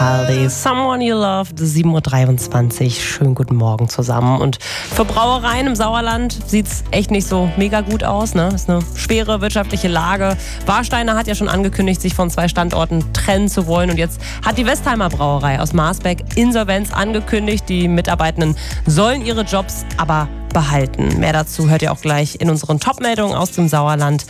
Capaldi, Someone You Loved, 7.23 Uhr. Schönen guten Morgen zusammen. Und für Brauereien im Sauerland sieht es echt nicht so mega gut aus. Ne? Ist eine schwere wirtschaftliche Lage. Warsteiner hat ja schon angekündigt, sich von 2 Standorten trennen zu wollen. Und jetzt hat die Westheimer Brauerei aus Marsberg Insolvenz angekündigt. Die Mitarbeitenden sollen ihre Jobs aber behalten. Mehr dazu hört ihr auch gleich in unseren Top-Meldungen aus dem Sauerland.